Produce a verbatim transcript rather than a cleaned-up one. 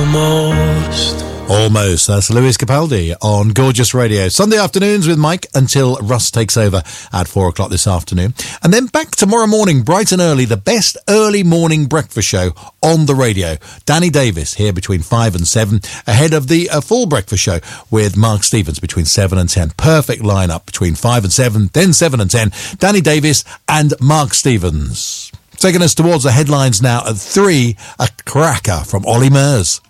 Almost. Almost. That's Lewis Capaldi on Gorgeous Radio. Sunday afternoons with Mike until Russ takes over at four o'clock this afternoon. And then back tomorrow morning, bright and early, the best early morning breakfast show on the radio. Danny Davis here between five and seven, ahead of the uh, full breakfast show with Mark Stevens between seven and ten. Perfect lineup between five and seven, then seven and ten. Danny Davis and Mark Stevens. Taking us towards the headlines now at three, a cracker from Ollie Murs.